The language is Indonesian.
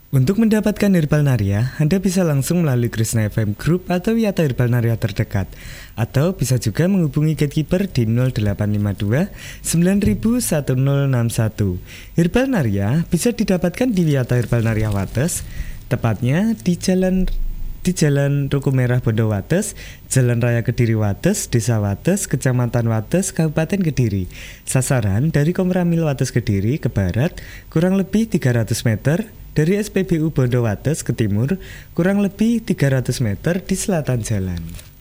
Untuk mendapatkan Herbal Naria, Anda bisa langsung melalui Krishna FM Group atau Wiyata Herbal Naria terdekat. Atau bisa juga menghubungi gatekeeper di 0852 9000 1061. Herbal Naria bisa didapatkan di Wiyata Herbal Naria Wates, tepatnya di Jalan Ruku Merah Bondo Wates, Jalan Raya Kediri Wates, Desa Wates, Kecamatan Wates, Kabupaten Kediri. Sasaran dari Komramil Wates Kediri ke barat kurang lebih 300 meter, dari SPBU Bondo Wates ke timur kurang lebih 300 meter di selatan jalan.